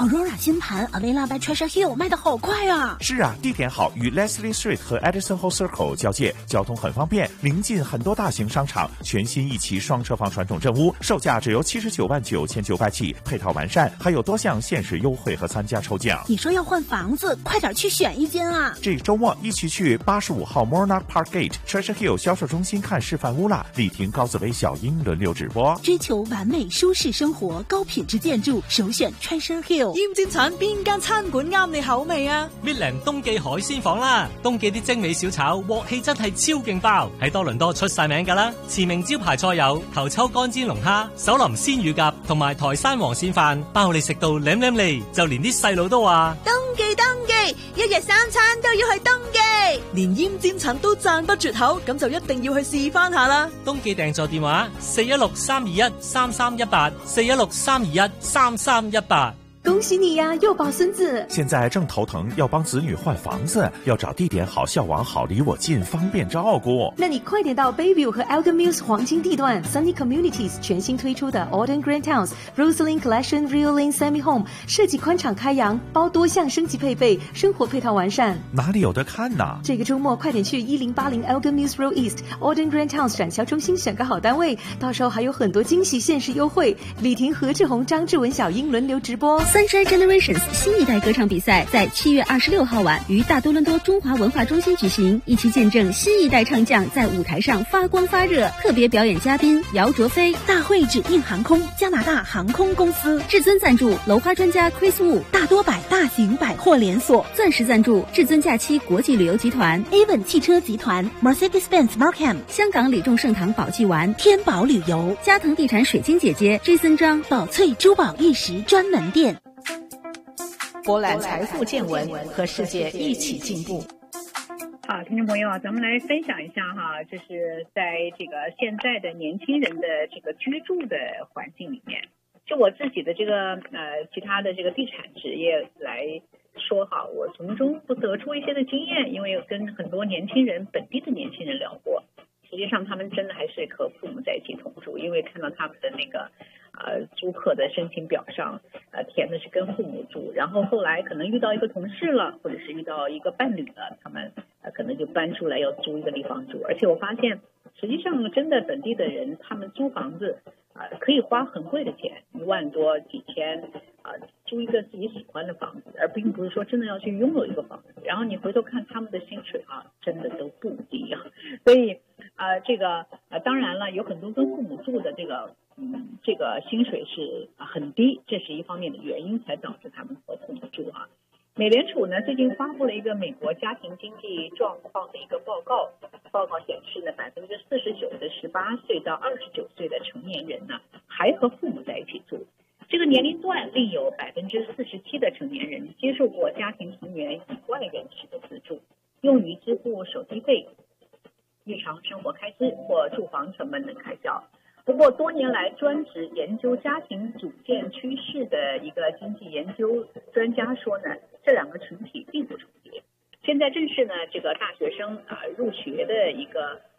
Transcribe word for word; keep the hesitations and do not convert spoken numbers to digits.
Aurora 新盘 Avila by Treasure Hill 卖得好快啊！ 是啊，地点好，与 Leslie Street 和 Edison Hall Circle 交界，交通很方便，临近很多大型商场。全新一期双车房传统镇屋，售价只由七十九万九千九百起，配套完善，还有多项限时优惠和参加抽奖。 你说要换房子，快点去选一间啊！ 这周末一起去八十五号 Monarch Park Gate Treasure Hill 销售中心看示范屋啦！丽婷、高紫薇、小英轮流直播。 追求完美舒適生活，高品質建築，首選 Treasure Hill。 要唔知產邊間餐館啱你口味啊？ 搣靚東記海鮮房啦！東記啲精美小炒鑊氣真係超勁爆，喺多倫多出晒名㗎啦！馳名招牌菜有頭抽乾煎龍蝦、手林鮮乳鴿同埋台山黃鱔飯，包你食到舐舐脷，就連啲細路都話東記東記，一日三餐都要去東記，連奄尖診都讚不絕口，咁就一定要去試翻下啦！ 東記訂座電話四一六三二一三三一八，四一六三二一三三一八。 恭喜你呀，又抱孙子！ 现在正头疼，要帮子女换房子，要找地点好、校网好、离我近，方便照顾。 那你快点到 Bayview 和 Elgin Mills 黄金地段 Sunny Communities 全新推出的 Alden Grand Towns Rosalind Collection Real Lane Semi Home， 设计宽敞开扬，包多项升级配备，生活配套完善。 哪里有得看呢？ 这个周末快点去一零八零 Elgin Mills Road East Alden Grand Towns 展销中心选个好单位，到时候还有很多惊喜限时优惠。李婷、何志宏、张志文、小英轮流直播。 Sunshine Generations 新一代歌唱比赛在七月二十六号晚于大多伦多中华文化中心举行，一起见证新一代唱将在舞台上发光发热。特别表演嘉宾姚卓飞，大会指定航空加拿大航空公司，至尊赞助楼花专家 Chris Wu， 大多百大型百货连锁，钻石赞助至尊假期国际旅游集团 Avon 汽车集团 Mercedes-Benz Markham， 香港李众盛堂宝济丸，天宝旅游，嘉腾地产水晶姐姐 Jason 张，宝翠珠宝玉石专门店。 博览财富见闻，和世界一起进步。 好，听众朋友啊，咱们来分享一下哈，就是在这个现在的年轻人的这个居住的环境里面，就我自己的这个呃其他的这个地产职业来说哈，我从中不得出一些的经验，因为跟很多年轻人本地的年轻人聊过，实际上他们真的还是和父母在一起同住，因为看到他们的那个呃租客的申请表上呃填的是跟父母住，然后后来可能遇到一个同事了，或者是遇到一个伴侣了，他们呃可能就搬出来要租一个地方住。而且我发现实际上真的本地的人他们租房子啊、呃、可以花很贵的钱，一万多几千啊、呃、租一个自己喜欢的房子，而并不是说真的要去拥有一个房子。然后你回头看他们的薪水啊真的都不低啊，所以呃这个呃当然了，有很多跟父母住的这个嗯这个薪水是很低，这是一方面的原因才导致他们和父母住啊。美联储呢最近发布了一个美国家庭经济状况的一个报告，报告显示呢，百分之四十九的十八岁到二十九岁的成年人呢还和父母在一起住。这个年龄段另有百分之四十七的成年人接受过家庭成员以外人士的资助，用于支付手机费、日常生活开支或住房成本等开销。不过多年来专职研究家庭组建趋势的一个经济研究专家说呢，这两个群体并不重叠。现在正是呢这个大学生啊、呃、入学的一个